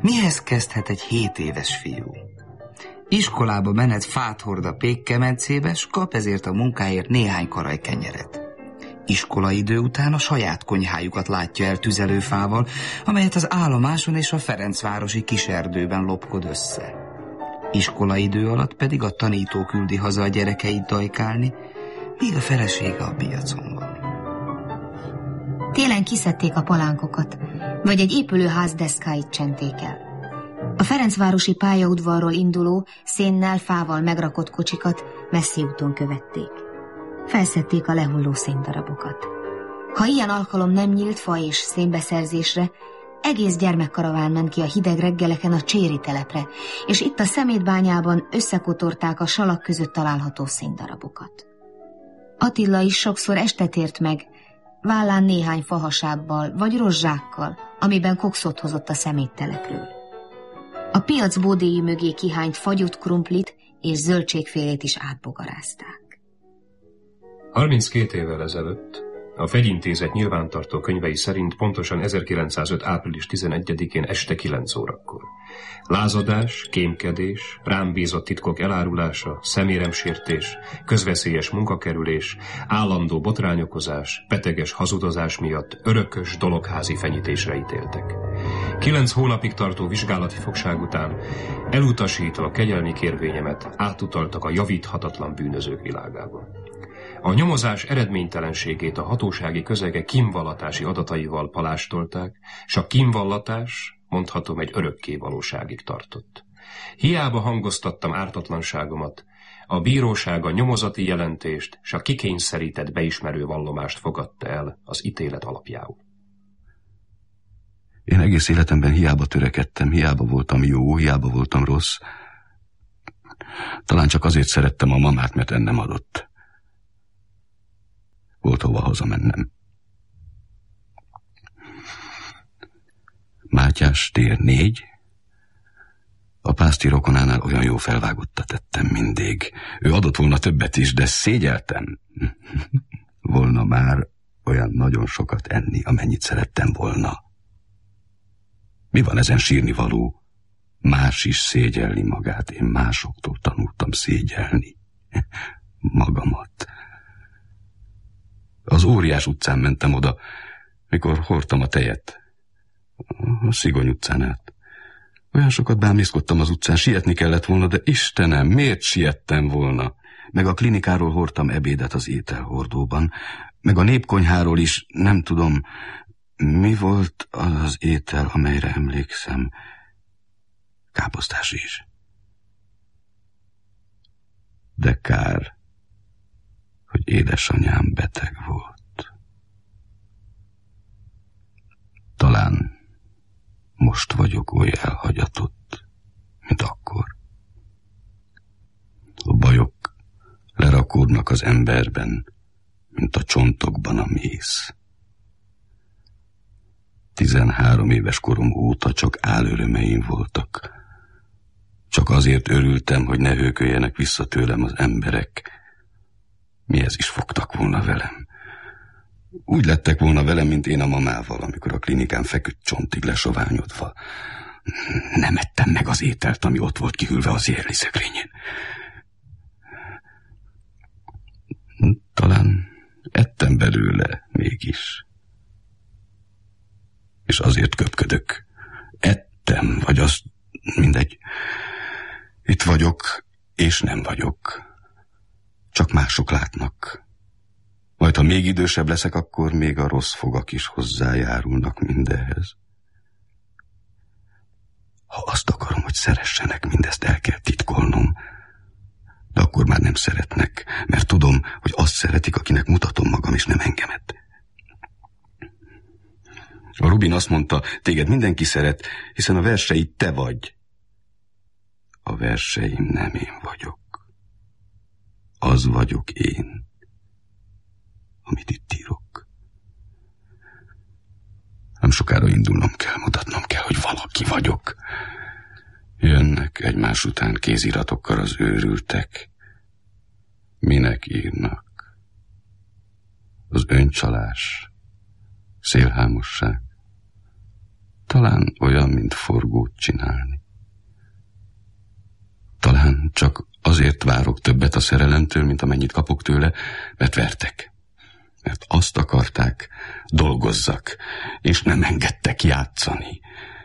Mihez kezdhet egy 7 éves fiú? Iskolába menet fát hord a pékkemencébe, s kap ezért a munkáért néhány karaj kenyeret. Iskolaidő után a saját konyhájukat látja el tüzelőfával, amelyet az állomáson és a Ferencvárosi kiserdőben lopkod össze. Iskolaidő alatt pedig a tanító küldi haza a gyerekeit dajkálni, míg a felesége a piacon van. Télen kiszedték a palánkokat, vagy egy épülőház deszkáit csenték el. A Ferencvárosi pályaudvarról induló, szénnel, fával megrakott kocsikat messzi úton követték. Felszedték a lehulló széndarabokat. Ha ilyen alkalom nem nyílt fa és szénbeszerzésre, egész gyermekkaraván ment ki a hideg reggeleken a Cséri telepre, és itt a szemétbányában összekotorták a salak között található széndarabokat. Attila is sokszor este tért meg, vállán néhány fahasábbal vagy rozsákkal, amiben kokszot hozott a szeméttelepről. A piac bódéi mögé kihányt fagyott krumplit és zöldségfélét is átbogarázták. 32 évvel ezelőtt a Fegyintézet nyilvántartó könyvei szerint pontosan 1905. április 11-én este 9 órakor lázadás, kémkedés, rám bízott titkok elárulása, szeméremsértés, közveszélyes munkakerülés, állandó botrányokozás, beteges hazudozás miatt örökös dologházi fenyítésre ítéltek. 9 hónapig tartó vizsgálati fogság után elutasítva a kegyelmi kérvényemet átutaltak a javíthatatlan bűnözők világába. A nyomozás eredménytelenségét a hatósági közege kínvallatási adataival palástolták, s a kínvallatás, mondhatom, egy örökké valóságig tartott. Hiába hangoztattam ártatlanságomat, a bíróság a nyomozati jelentést s a kikényszerített beismerő vallomást fogadta el az ítélet alapjául. Én egész életemben hiába törekedtem, hiába voltam jó, hiába voltam rossz. Talán csak azért szerettem a mamát, mert ennem adott. Volt hova hazamennem. Mátyás tér 4. A Pászti rokonánál olyan jó felvágottat ettem mindig. Ő adott volna többet is, de szégyeltem. Volna már olyan nagyon sokat enni, amennyit szerettem volna. Mi van ezen sírnivaló? Más is szégyelli magát, én másoktól tanultam szégyelni magamat. Az Óriás utcán mentem oda, mikor hordtam a tejet. A Szigony utcán át. Olyan sokat bámészkodtam az utcán, sietni kellett volna, de Istenem, miért siettem volna? Meg a klinikáról hordtam ebédet az ételhordóban, meg a népkonyháról is, nem tudom, mi volt az étel, amelyre emlékszem. Káposztás is. De kár, hogy édesanyám beteg volt. Talán most vagyok oly elhagyatott, mint akkor. A bajok lerakódnak az emberben, mint a csontokban a mész. 13 éves korom óta csak álörömeim voltak. Csak azért örültem, hogy ne hőköljenek vissza tőlem az emberek. Mihez is fogtak volna velem? Úgy lettek volna velem, mint én a mamával, amikor a klinikán feküdt csontig lesoványodva. Nem ettem meg az ételt, ami ott volt kihűlve az érli szekrényén. Talán ettem belőle mégis. És azért köpködök. Ettem, vagy az mindegy. Itt vagyok, és nem vagyok. Csak mások látnak. Majd ha még idősebb leszek, akkor még a rossz fogak is hozzájárulnak mindehhez. Ha azt akarom, hogy szeressenek, mindezt el kell titkolnom. De akkor már nem szeretnek, mert tudom, hogy azt szeretik, akinek mutatom magam, és nem engemet. A Rubin azt mondta, téged mindenki szeret, hiszen a verseid te vagy. A verseim nem én vagyok. Az vagyok én, amit itt írok. Nem sokára indulnom kell, mutatnom kell, hogy valaki vagyok. Jönnek egymás után kéziratokkal az őrültek. Minek írnak? Az öncsalás, szélhámosság. talán olyan, mint forgót csinálni. Talán csak azért várok többet a szerelemtől, mint amennyit kapok tőle, mert vertek. Mert azt akarták, dolgozzak, és nem engedtek játszani.